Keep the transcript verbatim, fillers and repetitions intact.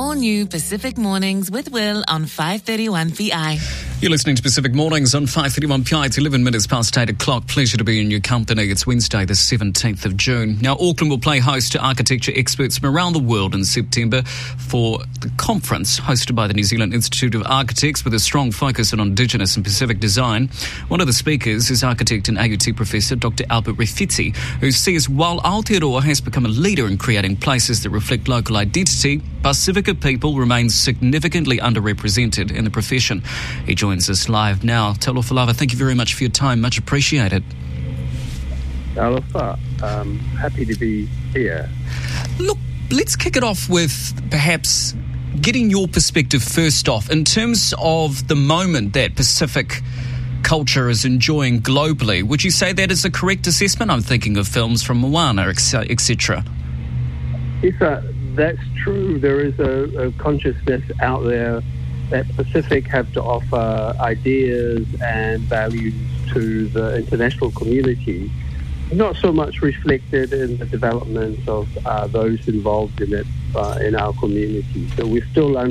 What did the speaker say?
all-new Pacific Mornings with Will on five thirty-one P I. You're listening to Pacific Mornings on five thirty-one P I. It's eleven minutes past eight o'clock. Pleasure to be in your company. It's Wednesday the seventeenth of June. Now, Auckland will play host to architecture experts from around the world in September for the conference hosted by the New Zealand Institute of Architects with a strong focus on Indigenous and Pacific design. One of the speakers is architect and A U T professor Doctor Albert Refiti, who says while Aotearoa has become a leader in creating places that reflect local identity, Pasifika people remain significantly underrepresented in the profession. He joins us live now. Talofa Lava, thank you very much for your time. Much appreciated. Talofa, um, happy to be here. Look, let's kick it off with perhaps getting your perspective first off in terms of the moment that Pacific culture is enjoying globally. Would you say that is a correct assessment? I'm thinking of films from Moana, et cetera. Yes, uh, that's true. There is a, a consciousness out there that Pacific have to offer ideas and values to the international community, not so much reflected in the development of uh, those involved in it uh, in our community. So we're still